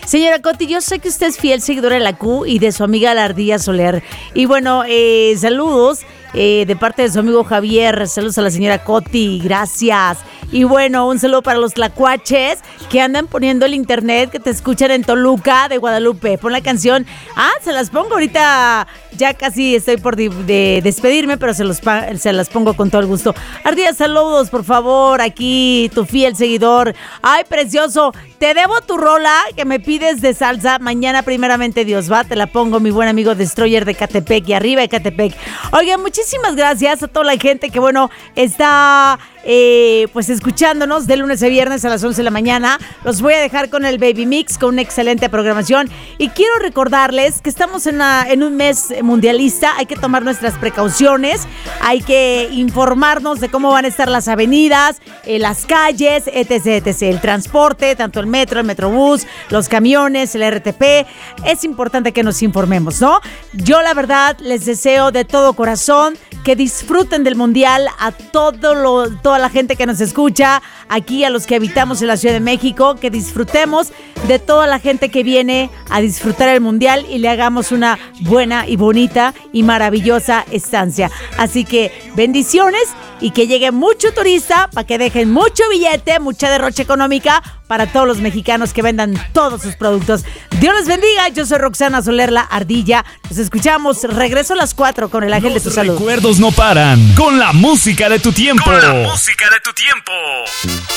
Señora Coti, yo sé que usted es fiel seguidora de la Q y de su amiga la Ardilla Soler. Y bueno, saludos de parte de su amigo Javier. Saludos a la señora Coti, gracias. Y bueno, un saludo para los tlacuaches que andan poniendo el internet, que te escuchan en Toluca de Guadalupe. Pon la canción. Se las pongo ahorita. Ya casi estoy por de despedirme, pero se las pongo con todo el gusto. Ardilla, saludos, por favor. Aquí tu fiel seguidor. Ay, precioso. Te debo tu rola que me pides de salsa. Mañana, primeramente Dios va, te la pongo, mi buen amigo Destroyer de Catepec y arriba de Catepec. Oigan, muchísimas gracias a toda la gente que, bueno, está pues escuchándonos de lunes a viernes a las 11 de la mañana. Los voy a dejar con el Baby Mix, con una excelente programación. Y quiero recordarles que estamos en un mes mundialista. Hay que tomar nuestras precauciones. Hay que informarnos de cómo van a estar las avenidas, las calles, etc, etc. El transporte, tanto el metro, el metrobús, los camiones, el RTP. Es importante que nos informemos, ¿no? Yo, la verdad, les deseo de todo corazón que disfruten del mundial a toda la gente que nos escucha, aquí a los que habitamos en la Ciudad de México, que disfrutemos de toda la gente que viene a disfrutar el mundial y le hagamos una buena y bonita y maravillosa estancia. Así que bendiciones y que llegue mucho turista para que dejen mucho billete, mucha derrocha económica para todos los mexicanos que vendan todos sus productos. Dios les bendiga. Yo soy Roxana Soler, la Ardilla. Nos escuchamos. Regreso a las 4 con el Ángel de tu Salud. Los recuerdos no paran. Con la música de tu tiempo.